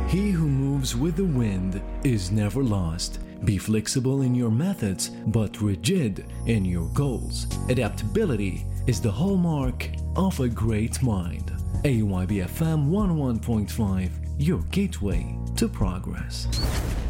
He who moves with the wind is never lost. Be flexible in your methods, but rigid in your goals. Adaptability is the hallmark of a great mind. AYB FM 101.5, your gateway to progress.